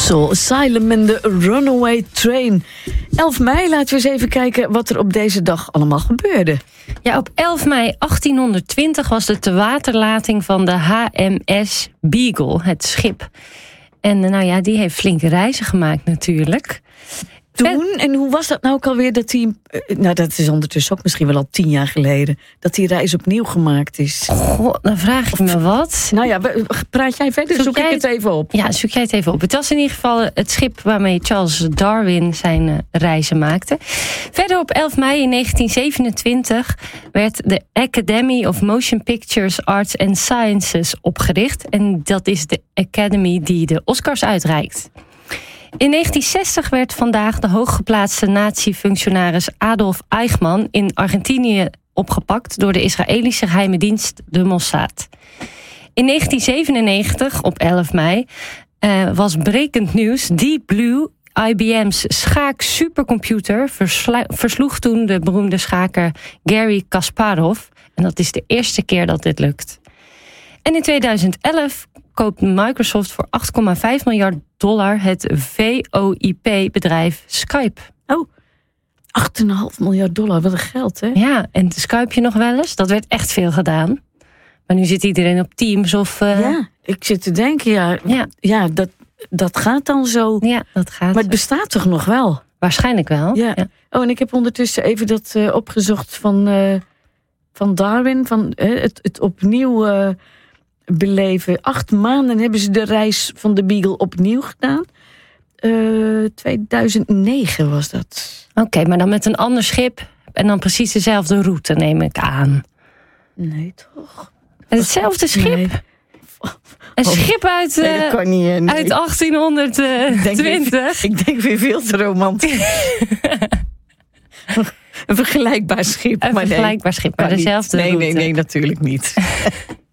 Soul Asylum en de Runaway Train. 11 mei, laten we eens even kijken wat er op deze dag allemaal gebeurde. Ja, op 11 mei 1820 was de tewaterlating van de HMS Beagle, het schip. En die heeft flinke reizen gemaakt natuurlijk. Toen, en hoe was dat nou ook alweer dat die... dat is ondertussen ook misschien wel al 10 jaar geleden... dat die reis opnieuw gemaakt is. Goh, dan vraag ik me wat. Nou ja, praat jij verder? Zoek ik het even op. Ja, zoek jij het even op. Het was in ieder geval het schip waarmee Charles Darwin zijn reizen maakte. Verder op 11 mei in 1927 werd de Academy of Motion Pictures, Arts and Sciences opgericht. En dat is de Academy die de Oscars uitreikt. In 1960 werd vandaag de hooggeplaatste nazi-functionaris Adolf Eichmann in Argentinië opgepakt door de Israëlische geheime dienst de Mossad. In 1997, op 11 mei, was brekend nieuws. Deep Blue, IBM's schaak-supercomputer, versloeg toen de beroemde schaker Garry Kasparov. En dat is de eerste keer dat dit lukt. En in 2011 koopt Microsoft voor $8,5 miljard het VoIP-bedrijf Skype. Oh, $8,5 miljard, wat een geld, hè? Ja, en Skype je nog wel eens? Dat werd echt veel gedaan. Maar nu zit iedereen op Teams of... Ja, ik zit te denken, dat gaat dan zo. Ja, dat gaat. Maar het bestaat toch nog wel? Waarschijnlijk wel. Ja. Oh, en ik heb ondertussen even dat opgezocht van Darwin, van het opnieuw... beleven. 8 maanden hebben ze de reis van de Beagle opnieuw gedaan. 2009 was dat. Oké, maar dan met een ander schip en dan precies dezelfde route, neem ik aan. Nee, toch? Met hetzelfde schip? Nee. Een schip uit 1820. Ik denk weer veel te romantisch. Een vergelijkbaar schip. Een vergelijkbaar schip, maar dezelfde route. Nee, natuurlijk niet.